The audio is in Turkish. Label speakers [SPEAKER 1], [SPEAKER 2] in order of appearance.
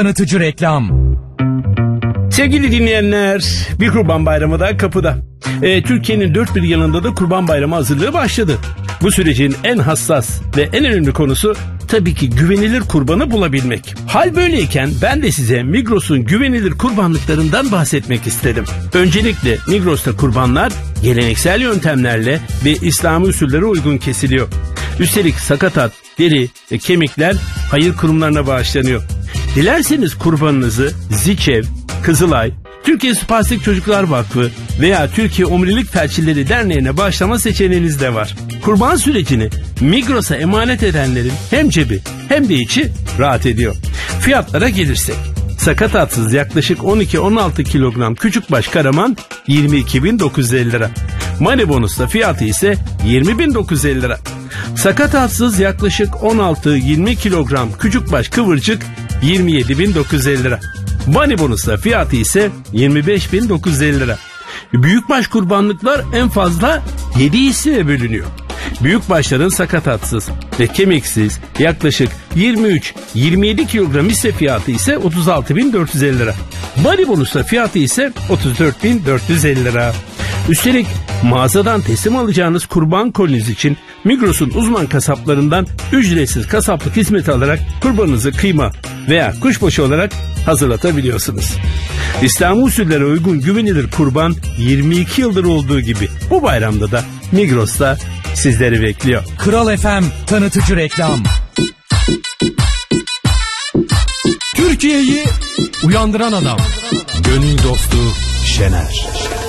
[SPEAKER 1] Tanıtıcı reklam.
[SPEAKER 2] Sevgili dinleyenler, bir Kurban Bayramı da kapıda. Türkiye'nin dört bir yanında da Kurban Bayramı hazırlığı başladı. Bu sürecin en hassas ve en önemli konusu tabii ki güvenilir kurbanı bulabilmek. Hal böyleyken ben de size Migros'un güvenilir kurbanlıklarından bahsetmek istedim. Öncelikle Migros'ta kurbanlar geleneksel yöntemlerle ve İslami usullere uygun kesiliyor. Üstelik sakatat, deri ve kemikler hayır kurumlarına bağışlanıyor. Dilerseniz kurbanınızı Ziçev, Kızılay, Türkiye Spastik Çocuklar Vakfı veya Türkiye Omurilik Felçlileri Derneği'ne bağışlama seçeneğiniz de var. Kurban sürecini Migros'a emanet edenlerin hem cebi hem de içi rahat ediyor. Fiyatlara gelirsek, sakatatsız yaklaşık 12-16 kilogram küçükbaş karaman 22.950 lira. Money bonusla fiyatı ise 20.950 lira. Sakatatsız yaklaşık 16-20 kilogram küçükbaş kıvırcık 27.950 lira. Money bonusla fiyatı ise 25.950 lira. Büyükbaş kurbanlıklar en fazla 7 hisseye bölünüyor. Büyükbaşların sakatatsız ve kemiksiz yaklaşık 23-27 kilogram hisse fiyatı ise 36.450 lira. Money bonusla fiyatı ise 34.450 lira. Üstelik mağazadan teslim alacağınız kurban koliniz için Migros'un uzman kasaplarından ücretsiz kasaplık hizmeti alarak kurbanınızı kıyma veya kuşbaşı olarak hazırlatabiliyorsunuz. İslam usullere uygun güvenilir kurban 22 yıldır olduğu gibi bu bayramda da Migros'ta sizleri bekliyor.
[SPEAKER 1] Kral FM tanıtıcı reklam. Türkiye'yi uyandıran adam. Gönül dostu Şener.